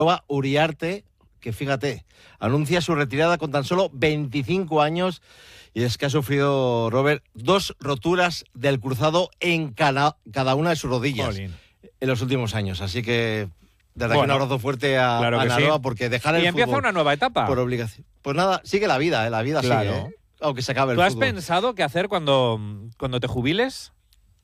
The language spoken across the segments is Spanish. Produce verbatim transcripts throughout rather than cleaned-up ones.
Uriarte, que fíjate, anuncia su retirada con tan solo veinticinco años, y es que ha sufrido, Robert, dos roturas del cruzado en cada, cada una de sus rodillas. Jolín. En los últimos años, así que desde bueno, aquí un abrazo fuerte a, claro a Naroa, sí. porque dejar el y empieza fútbol una nueva etapa por obligación. Pues nada, sigue la vida, ¿eh? La vida claro. sigue, ¿eh? Aunque se acabe el fútbol. ¿Tú fútbol. has pensado qué hacer cuando, cuando te jubiles?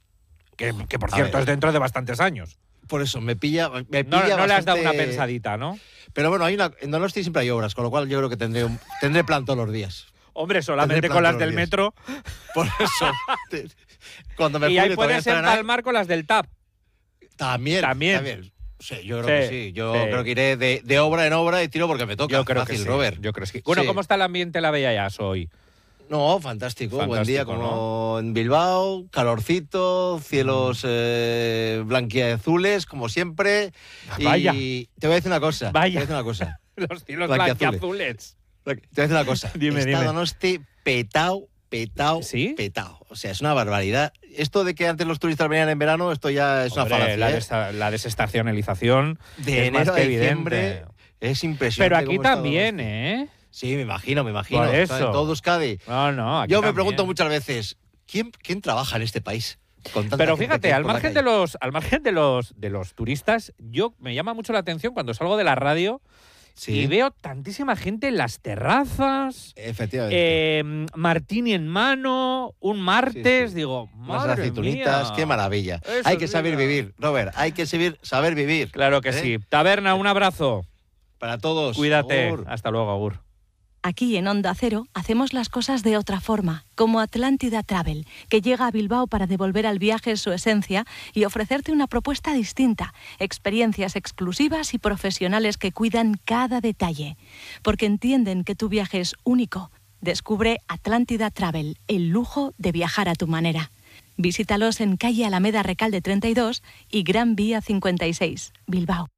Que, que por A cierto ver. es dentro de bastantes años. Por eso, me pilla, me pilla No, no bastante... le has dado una pensadita, ¿no? Pero bueno, hay una, en Donosti siempre hay obras, con lo cual yo creo que tendré, un, tendré plan todos los días. Hombre, solamente con las del días. metro. Por eso, te, cuando me y ahí jubile, puedes empalmar con las del T A P. También, También. también. Sí, yo creo sí, que sí. Yo sí. creo que iré de, de obra en obra y tiro porque me toca. Yo creo Fácil, que sí. Robert. Yo creo que sí. Bueno, sí. ¿cómo está el ambiente en la Bella Yaso hoy? No, fantástico, fantástico buen día, como ¿no? En Bilbao, calorcito, cielos eh, blanquiazules, como siempre. Vaya. Y te voy a decir una cosa. Vaya. Te voy a decir una cosa. Los cielos blanquiazules. Te voy a decir una cosa. dime, Está dime. Donosti petao, petao, ¿Sí? petao. O sea, es una barbaridad. Esto de que antes los turistas venían en verano, esto ya es Hombre, una falacia. La, ¿eh? des la desestacionalización de es enero más que a diciembre evidente. Es impresionante. Pero aquí cómo está también, Donosti. ¿eh? Sí, me imagino, me imagino. Por eso. Está en todo Euskadi. No, no, aquí Yo me también. pregunto muchas veces, ¿quién, quién trabaja en este país? Con tanta Pero gente fíjate, que al por la margen de calle? los, al margen de los, de los turistas, yo me llama mucho la atención cuando salgo de la radio Sí, y veo tantísima gente en las terrazas, efectivamente. eh, martini en mano, un martes, Sí, sí. digo, Las madre aceitunitas, mía. qué maravilla. Eso Hay que es saber vida. vivir, Robert, hay que saber, saber vivir. Claro que ¿eh? sí. Taberna, un abrazo. Para todos. Cuídate. Agur. Hasta luego, Agur. Aquí en Onda Cero hacemos las cosas de otra forma, como Atlántida Travel, que llega a Bilbao para devolver al viaje su esencia y ofrecerte una propuesta distinta, experiencias exclusivas y profesionales que cuidan cada detalle, porque entienden que tu viaje es único. Descubre Atlántida Travel, el lujo de viajar a tu manera. Visítalos en calle Alameda Recalde treinta y dos y Gran Vía cincuenta y seis, Bilbao.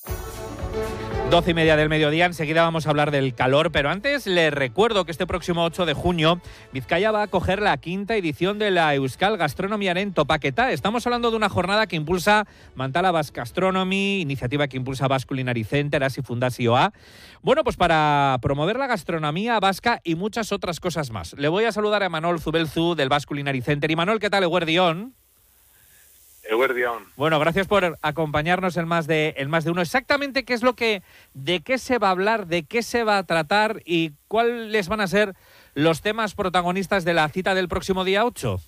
Doce y media del mediodía, enseguida vamos a hablar del calor, pero antes les recuerdo que este próximo ocho de junio Vizcaya va a acoger la quinta edición de la Euskal Gastronomiaren Topaketa. Estamos hablando de una jornada que impulsa Mantala Basque Gastronomy, iniciativa que impulsa Basque Culinary Center, Asi Fundazio A. Bueno, pues para promover la gastronomía vasca y muchas otras cosas más. Le voy a saludar a Manol Zubelzu del Basque Culinary Center. Y Manol, ¿qué tal, Eguerdión? Eguerdión. Bueno, gracias por acompañarnos en más de en más de uno. Exactamente qué es lo que, de qué se va a hablar, de qué se va a tratar y cuáles van a ser los temas protagonistas de la cita del próximo día ocho.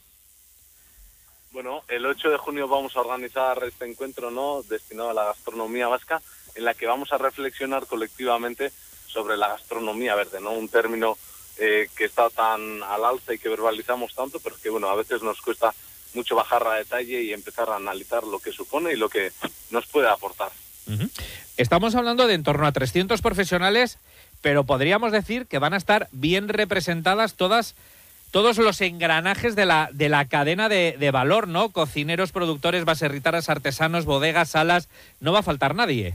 Bueno, el ocho de junio vamos a organizar este encuentro, ¿no?, destinado a la gastronomía vasca, en la que vamos a reflexionar colectivamente sobre la gastronomía verde, ¿no? Un término eh, que está tan al alza y que verbalizamos tanto, pero que, bueno, a veces nos cuesta mucho bajar a detalle y empezar a analizar lo que supone y lo que nos puede aportar. Uh-huh. Estamos hablando de en torno a trescientos profesionales, pero podríamos decir que van a estar bien representadas todas, todos los engranajes de la, de la cadena de, de valor, ¿no? Cocineros, productores, baserritaras, artesanos, bodegas, salas, no va a faltar nadie.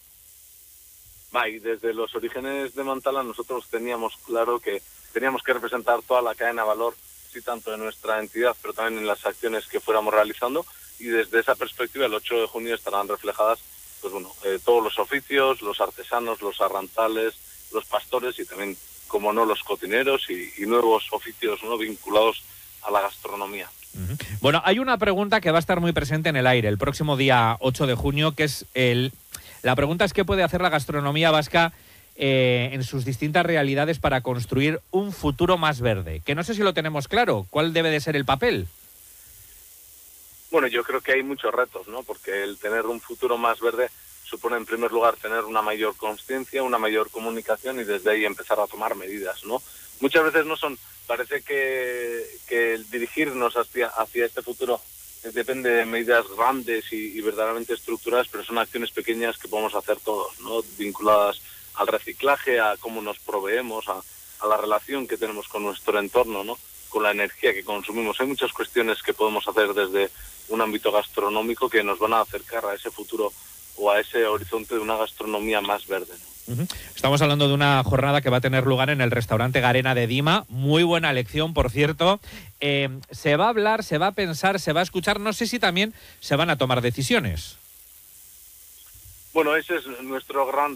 Va, y desde los orígenes de Mantala nosotros teníamos claro que teníamos que representar toda la cadena de valor, tanto en nuestra entidad, pero también en las acciones que fuéramos realizando, y desde esa perspectiva el ocho de junio estarán reflejadas pues bueno, eh, todos los oficios, los artesanos, los arrantales, los pastores y también, como no, los cocineros y, y nuevos oficios, ¿no?, vinculados a la gastronomía. Uh-huh. Bueno, hay una pregunta que va a estar muy presente en el aire el próximo día ocho de junio, que es el... La pregunta es qué puede hacer la gastronomía vasca Eh, en sus distintas realidades para construir un futuro más verde, que no sé si lo tenemos claro. ¿Cuál debe de ser el papel? Bueno, yo creo que hay muchos retos, ¿no? Porque el tener un futuro más verde supone, en primer lugar, tener una mayor consciencia, una mayor comunicación y desde ahí empezar a tomar medidas, ¿no? Muchas veces no son, parece que, que el dirigirnos hacia, hacia este futuro depende de medidas grandes y, y verdaderamente estructuradas, pero son acciones pequeñas que podemos hacer todos, ¿no?, vinculadas al reciclaje, a cómo nos proveemos, a, a la relación que tenemos con nuestro entorno, ¿no?, con la energía que consumimos. Hay muchas cuestiones que podemos hacer desde un ámbito gastronómico que nos van a acercar a ese futuro o a ese horizonte de una gastronomía más verde, ¿no? Uh-huh. Estamos hablando de una jornada que va a tener lugar en el restaurante Garena de Dima. Muy buena elección, por cierto. Eh, se va a hablar, se va a pensar, se va a escuchar. No sé si también se van a tomar decisiones. Bueno, ese es nuestro gran